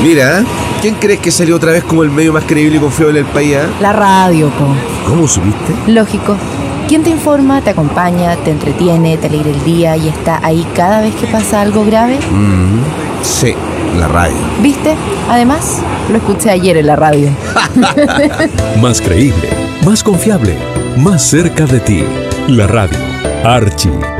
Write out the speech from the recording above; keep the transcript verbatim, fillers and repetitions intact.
Mira, ¿quién crees que salió otra vez como el medio más creíble y confiable del país? ¿Eh? La radio, po. ¿Cómo supiste? Lógico. ¿Quién te informa, te acompaña, te entretiene, te alegra el día y está ahí cada vez que pasa algo grave? Mm, sí, la radio. ¿Viste? Además, lo escuché ayer en la radio. Más creíble, más confiable, más cerca de ti. La radio. Archie.